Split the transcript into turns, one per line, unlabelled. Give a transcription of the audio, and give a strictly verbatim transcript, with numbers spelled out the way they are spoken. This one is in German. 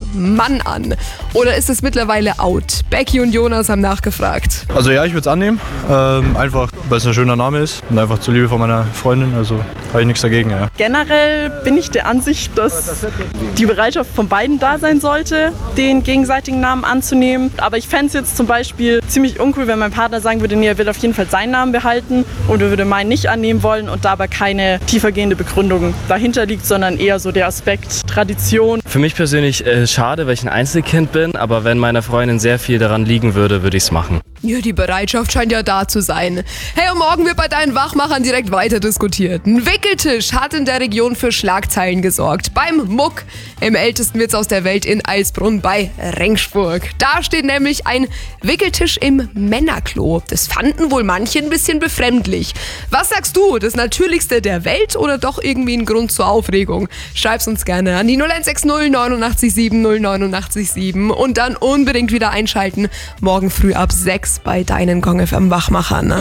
Mann an? Oder ist es mittlerweile out? Becky und Jonas haben nachgefragt.
Also ja, ich würde es annehmen. Ähm, einfach, weil es ein schöner Name ist und einfach zur Liebe von meiner Freundin. Also habe ich nichts dagegen, ja.
Generell bin ich der Ansicht, dass die Bereitschaft von beiden da sein sollte, den gegenseitigen Namen anzunehmen. Aber ich fände es jetzt zum Beispiel ziemlich uncool, wenn mein Partner sagen würde, nee, er will auf jeden Fall seinen Namen behalten und er würde meinen nicht annehmen wollen und dabei keine tiefergehende Begründung dahinter liegt, sondern eher so der Aspekt Tradition.
Für mich persönlich äh, schade, weil ich ein Einzelkind bin, aber wenn meiner Freundin sehr viel daran liegen würde, würde ich es machen.
Ja, die Bereitschaft scheint ja da zu sein. Hey, und morgen wird bei deinen Wachmachern direkt weiter diskutiert. Ein Wickeltisch hat in der Region für Schlagzeilen gesorgt. Beim Muck, im ältesten Witz aus der Welt in Eisbrunn bei Rengsburg. Da steht nämlich ein Wickeltisch im Männerklo. Das fanden wohl manche ein bisschen befremdlich. Was sagst du, das Natürlichste der Welt oder doch irgendwie ein Grund zur Aufregung? Schreib's uns gerne an die null eins sechs null neun acht sieben null neun acht sieben und dann unbedingt wieder einschalten. Morgen früh ab sechs bei deinen Gong F M Wachmachern.